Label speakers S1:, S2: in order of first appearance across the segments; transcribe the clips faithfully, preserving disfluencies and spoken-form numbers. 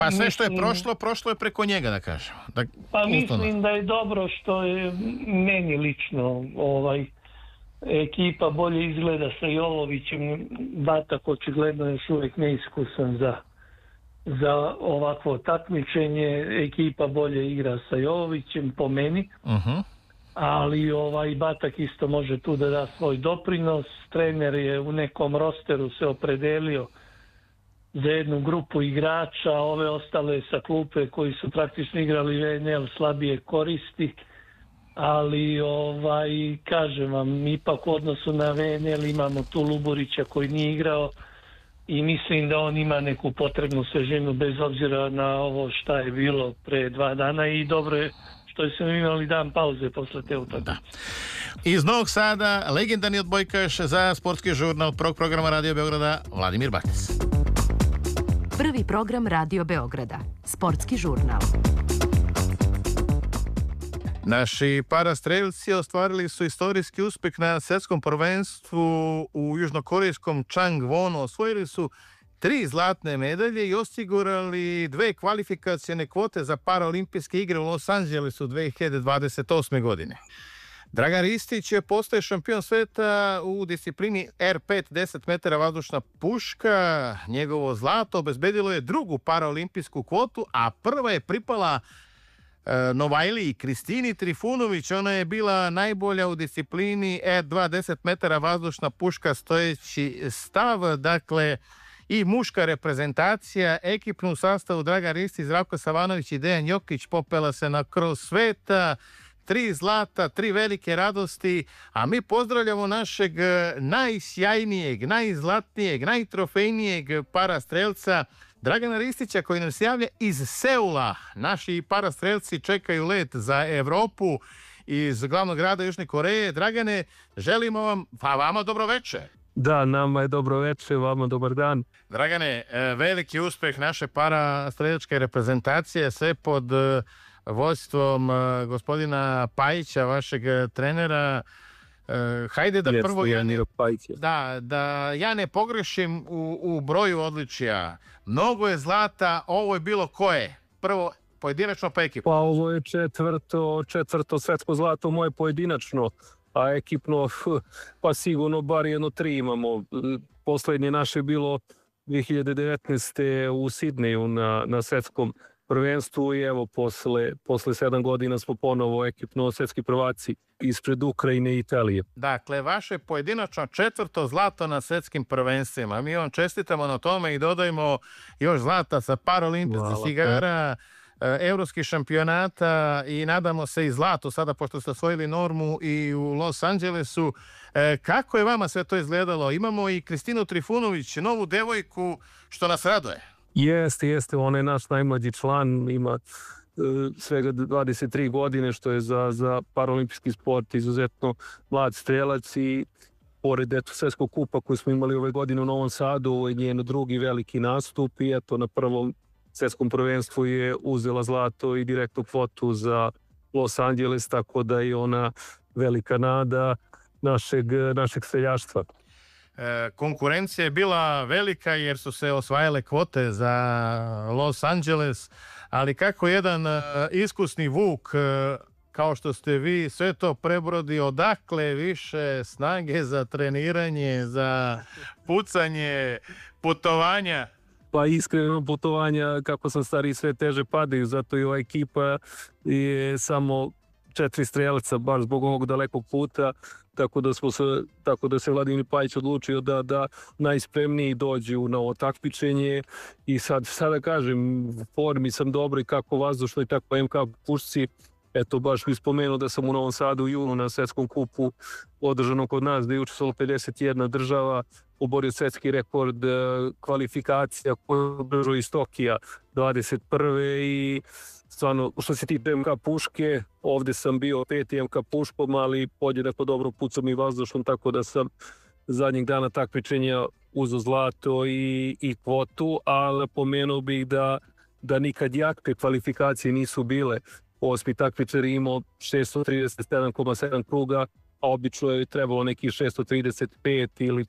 S1: Pa sve što je
S2: mislim,
S1: prošlo, prošlo je preko njega, da kažemo. Da,
S2: pa
S1: uslovno.
S2: mislim da je dobro što je meni lično ovaj, ekipa bolje izgleda sa Jolovićem. Batak očigledno je još uvijek neiskusan za, za ovakvo takmičenje. Ekipa bolje igra sa Jolovićem, po meni.
S1: Uh-huh.
S2: Ali ovaj Batak isto može tu da da svoj doprinos. Trener je u nekom rosteru se opredelio za jednu grupu igrača, ove ostale sa klupe koji su praktično igrali V N L slabije koristi, ali ovaj kažem vam, ipak u odnosu na V N L imamo tu Luburića koji nije igrao i mislim da on ima neku potrebnu svežinu bez obzira na ovo šta je bilo pre dva dana i dobro je što smo imali dan pauze posle te utakmice.
S1: Iz Novog Sada, legendarni odbojkaš za sportski žurnal prvog programa Radio Beograda, Vladimir Batis.
S3: Prvi program Radio Beograda, sportski žurnal.
S1: Naši parastrelci ostvarili su istorijski uspeh na svjetskom prvenstvu u južnokorejskom Changwonu. Osvojili su tri zlatne medalje i osigurali dve kvalifikacione kvote za paraolimpijske igre u Los Angelesu dve hiljade dvadeset osme. godine. Dragan Ristić je postaje šampion sveta u disciplini R pet deset metara vazdušna puška. Njegovo zlato obezbedilo je drugu paraolimpijsku kvotu, a prva je pripala e, Novajliji Kristini Trifunović. Ona je bila najbolja u disciplini R dva deset metara vazdušna puška stojeći stav. Dakle, i muška reprezentacija, ekipnu sastavu Dragan Ristić, Zdravko Savanović i Dejan Jokić popela se na kroz sveta. Tri zlata, tri velike radosti, a mi pozdravljamo našeg najsjajnijeg, najzlatnijeg, najtrofejnijeg parastrelca Dragana Ristića koji nam se javlja iz Seula. Naši parastrelci čekaju let za Evropu iz glavnog grada Južne Koreje. Dragane, želimo vam, pa vama dobro večer.
S4: Da, nama je dobro večer, vama dobar dan.
S1: Dragane, veliki uspeh naše parastreljačke reprezentacije, sve pod vodstvom uh, gospodina Pajića, vašeg trenera. Uh, hajde da
S4: Jeste,
S1: prvo ja ne,
S4: Pajića.
S1: da, da ja ne pogrešim u, u broju odličija. Mnogo je zlata, ovo je bilo koje? Prvo pojedinačno pa ekipa.
S4: Pa ovo je četvrto, četvrto svetsko zlato moje pojedinačno, a ekipno pa sigurno bar jedno tri imamo. Poslednje naše je bilo dve hiljade devetnaeste. u Sidneju na, na svetskom prvenstvu i evo posle, posle sedam godina smo ponovo ekipno svetski prvaci ispred Ukrajine i Italije.
S1: Dakle, vaše pojedinačno četvrto zlato na svetskim prvenstvima. Mi vam čestitamo na tome i dodajemo još zlata sa paraolimpijskih igara, evropskih šampionata i nadamo se i zlato sada pošto ste osvojili normu i u Los Angelesu. E, kako je vama sve to izgledalo? Imamo i Kristinu Trifunović, novu devojku, što nas raduje.
S4: Jeste, jeste, on je naš najmlađi član, ima uh, svega dvadeset tri godine, što je za, za paraolimpijski sport izuzetno mlad strelac i pored eto svetskog kupa koji smo imali ove godine u Novom Sadu, ovo je njen drugi veliki nastup i eto na prvom svetskom prvenstvu je uzela zlato i direktnu kvotu za Los Angeles, tako da je ona velika nada našeg, našeg streljaštva.
S1: E, konkurencija je bila velika jer su se osvajale kvote za Los Angeles, ali kako jedan e, iskusni Vuk e, kao što ste vi sve to prebrodi, odakle više snage za treniranje, za pucanje, putovanja?
S4: Pa iskreno putovanja, kako sam stariji, sve teže padaju, zato i ova ekipa je samo četiri strelca, baš zbog ovog dalekog puta, tako da smo se, tako da se Vladimir Pajić odlučio da, da najspremniji dođu na ovo takmičenje i sad, sada kažem, u formi sam dobro i kako vazdušnoj, tako M K pušci. Eto, baš bih spomenuo da sam u Novom Sadu u junu na svetskom kupu održanom kod nas, da je učestvovalo pedeset jedna država, oborio svetski rekord kvalifikacija koju održao iz Tokija dvadeset prve i stvarno, što se tiče M K puške, ovde sam bio peti M K puškom, ali podjednako dobro pucam i vazdušnom, tako da sam zadnjeg dana takmičenja uzeo zlato i, i kvotu, ali pomenuo bih da, da nikad jake kvalifikacije nisu bile. Osmi takmičar je imao šesto trideset sedam zarez sedam kruga, a obično je trebalo nekih šesto trideset pet ili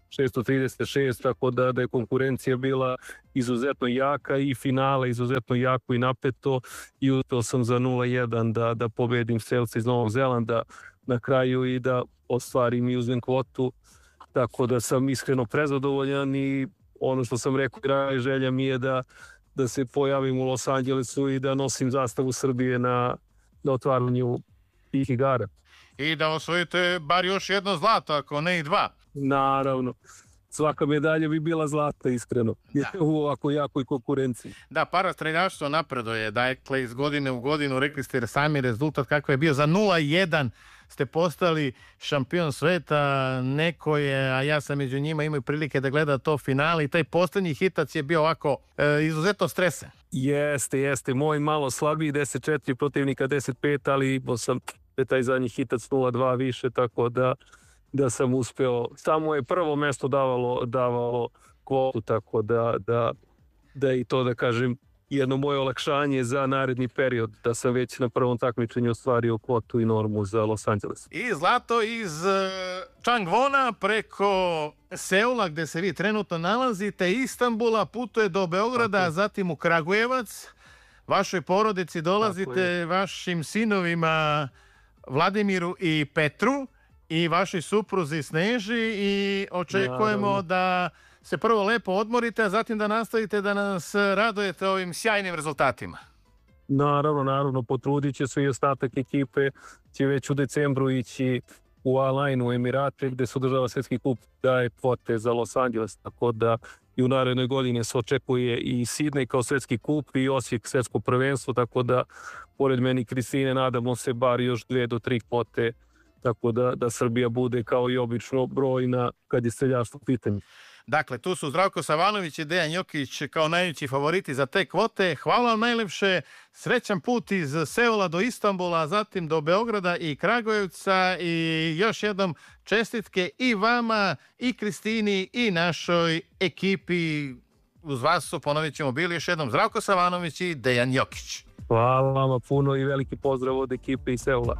S4: šesto trideset šest, tako da, da je konkurencija bila izuzetno jaka i finale izuzetno jako i napeto i uspeo sam za nula jedan da, da pobedim strelca iz Novog Zelanda na kraju i da ostvarim i uzmem kvotu, tako da sam iskreno prezadovoljan i ono što sam rekao, kraj želja mi je da, da se pojavim u Los Angelesu i da nosim zastavu Srbije na, na otvaranju tih igara.
S1: I da osvojite bar još jedno zlato, ako ne i dva.
S4: Naravno. Svaka medalja bi bila zlata, iskreno. Da. U ovako jakoj konkurenciji.
S1: Da, parastreljaštvo napreduje. Dakle, iz godine u godinu, rekli ste sami rezultat kako je bio. Za nula jedan ste postali šampion sveta. Neko je, a ja sam među njima, imao prilike da gleda to finale i taj poslednji hitac je bio ovako e, izuzetno stresen.
S4: Jeste, jeste. Moj malo slabiji, deset četiri, protivnika deset pet, ali imao sam taj zadnji hitac nula dva više, tako da da sam uspeo, samo je prvo mesto davalo, davalo kvotu, tako da, da, da i to da kažem jedno moje olakšanje za naredni period, da sam već na prvom takmičenju ostvario kvotu i normu za Los Angeles.
S1: I zlato iz Changwona preko Seula, gde se vi trenutno nalazite, Istanbula, putuje do Beograda, a zatim u Kragujevac. Vašoj porodici dolazite, vašim sinovima Vladimiru i Petru i vašoj supruzi Sneži i očekujemo naravno da se prvo lepo odmorite, a zatim da nastavite da nas radujete ovim sjajnim rezultatima.
S4: Naravno, naravno, potrudit će se i ostatak ekipe, će već u decembru ići u Al-Ain u Emirate, gde se održava svetski kup, daje kvote za Los Angeles, tako da i u narednoj godini se očekuje i Sidney kao svetski kup i Osijek svetsko prvenstvo, tako da pored meni Kristine nadamo se bar još dve do tri kvote, tako da, da Srbija bude kao i obično brojna kad je streljaštvo u pitanju.
S1: Dakle, tu su Zdravko Savanović i Dejan Jokić kao najveći favoriti za te kvote. Hvala vam najlepše, srećan put iz Seula do Istanbula, zatim do Beograda i Kragujevca i još jednom čestitke i vama i Kristini i našoj ekipi. Uz vas su, ponovit ćemo, bili još jednom Zdravko Savanović i Dejan Jokić.
S4: Hvala vama puno i veliki pozdrav od ekipe iz Seula.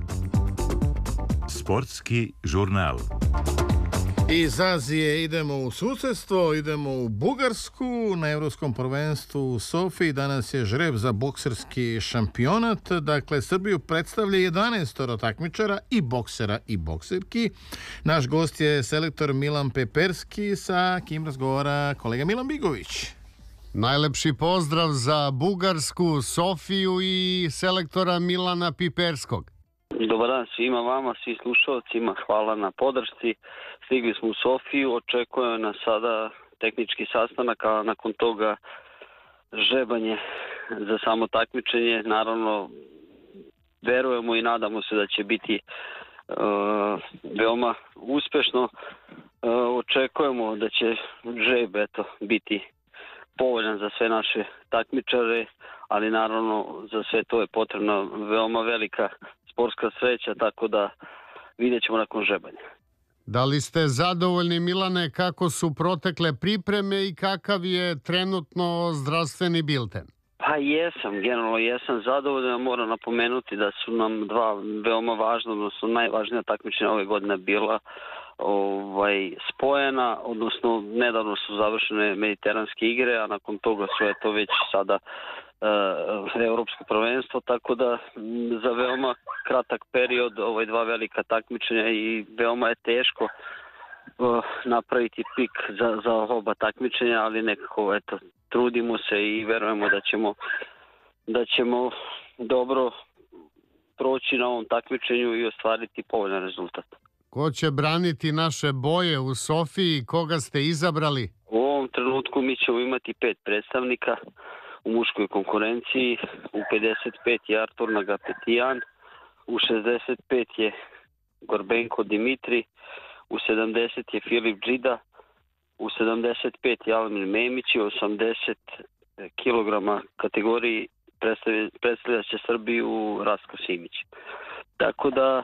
S5: Sportski žurnal.
S1: Iz Azije idemo u susedstvo, idemo u Bugarsku na Evropskom prvenstvu u Sofiji. Danas je žreb za bokserski šampionat. Dakle, Srbiju predstavlja jedanaestoro takmičara i boksera i bokserki. Naš gost je selektor Milan Peperski, sa kim razgovara kolega Milan Bigović.
S6: Najlepši pozdrav za Bugarsku, Sofiju i selektora Milana Piperskog.
S7: Dobar dan svima vama, svi slušalcima, hvala na podršci. Stigli smo u Sofiju, očekujemo nas sada tehnički sastanak, a nakon toga žrebanje za samo takmičenje. Naravno, verujemo i nadamo se da će biti uh, veoma uspešno. Uh, očekujemo da će žreb eto, biti povoljan za sve naše takmičare, ali naravno za sve to je potrebna veoma velika sportska sreća, tako da vidjet ćemo nakon žrebanja.
S6: Da li ste zadovoljni, Milane, kako su protekle pripreme i kakav je trenutno zdravstveni bilten?
S7: Pa jesam, generalno jesam zadovoljan. Moram napomenuti da su nam dva veoma važna, odnosno najvažnija takmičenja ove godine bila ovaj, spojena, odnosno nedavno su završene mediteranske igre, a nakon toga su eto već sada Uh, evropsko prvenstvo, tako da m, za veoma kratak period ovaj dva velika takmičenja i veoma je teško uh, napraviti pik za, za oba takmičenja, ali nekako eto, trudimo se i verujemo da ćemo da ćemo dobro proći na ovom takmičenju i ostvariti povoljan rezultat.
S6: Ko će braniti naše boje u Sofiji? Koga ste izabrali?
S7: U ovom trenutku mi ćemo imati pet predstavnika u muškoj konkurenciji. U pedeset pet je Artur Nagapetijan, u šezdeset pet je Gorbenko Dimitri, u sedamdeset je Filip Džida, u sedamdeset pet je Almin Memić i u osamdeset kilograma kategoriji predstavlja, predstavlja će Srbiju Rastko Simić. Tako da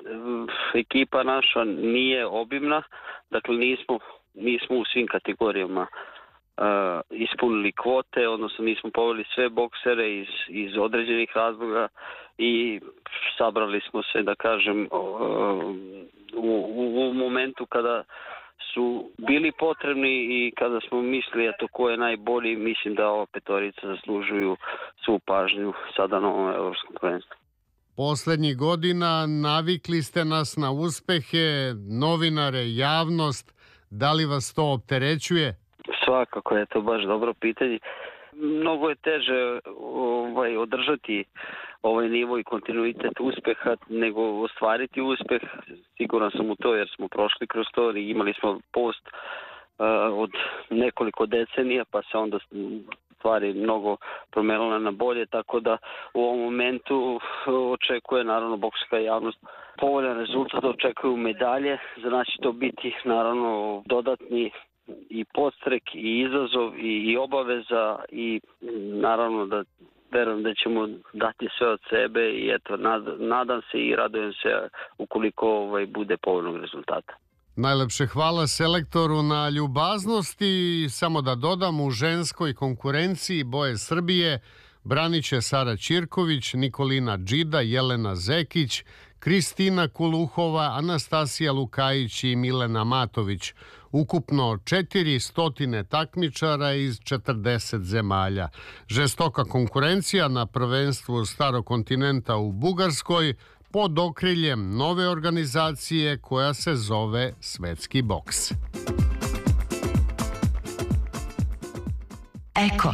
S7: ekipa naša nije obimna, dakle nismo, nismo u svim kategorijama Uh, ispunili kvote, odnosno nismo poveli sve boksere iz, iz određenih razloga i sabrali smo se, da kažem, uh, u, u, u momentu kada su bili potrebni i kada smo mislili eto ko je najbolji, mislim da ova petorica zaslužuju svu pažnju sada na ovom evropskom prvenstvu.
S6: Poslednjih godina navikli ste nas na uspehe, novinare, javnost. Da li vas to opterećuje?
S7: Svakako je to baš dobro pitanje. Mnogo je teže ovaj, održati ovaj nivo i kontinuitet uspeha nego ostvariti uspeh. Siguran sam u to jer smo prošli kroz to i imali smo post uh, od nekoliko decenija pa se onda stvari mnogo promenile na bolje, tako da u ovom momentu očekuje naravno bokserska javnost povoljan rezultat, očekuju medalje, za nas će to biti naravno dodatni i podstrek i izazov i, i obaveza i naravno da verujem da ćemo dati sve od sebe i eto nad, nadam se i radujem se ukoliko ovaj, bude povoljnog rezultata.
S6: Najlepše hvala selektoru na ljubaznosti. Samo da dodam, u ženskoj konkurenciji boje Srbije branit će Sara Ćirković, Nikolina Džida, Jelena Zekić, Kristina Kuluhova, Anastasija Lukajić i Milena Matović. Ukupno četiristo takmičara iz četrdeset zemalja. Žestoka konkurencija na prvenstvu Starog kontinenta u Bugarskoj pod okriljem nove organizacije koja se zove Svetski boks.
S3: Eko.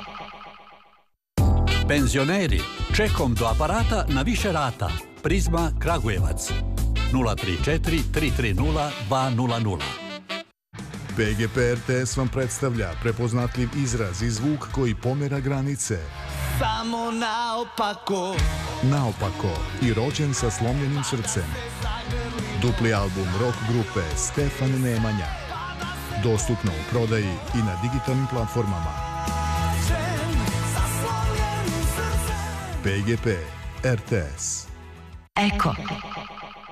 S5: Penzioneri, čekom do aparata na više rata. Prizma Kragujevac. nula tri četiri tri tri nula dva nula nula.
S8: P G P R T S vam predstavlja prepoznatljiv izraz i zvuk koji pomera granice.
S9: Samo naopako.
S8: Naopako i rođen sa slomljenim srcem. Dupli album rock grupe Stefan Nemanja. Dostupno u prodaji i na digitalnim platformama. P G P R T S.
S3: Eko.